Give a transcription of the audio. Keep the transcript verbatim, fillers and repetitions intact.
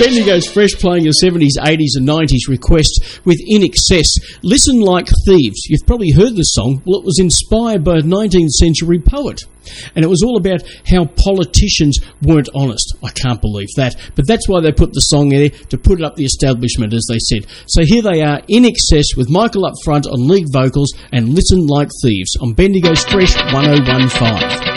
Bendigo's Fresh playing a seventies, eighties and nineties request with In Excess. Listen Like Thieves. You've probably heard the song. Well, it was inspired by a nineteenth century poet. And it was all about how politicians weren't honest. I can't believe that. But that's why they put the song there, to put it up the establishment, as they said. So here they are, In Excess, with Michael up front on lead vocals, and Listen Like Thieves on Bendigo's Fresh one oh one point five.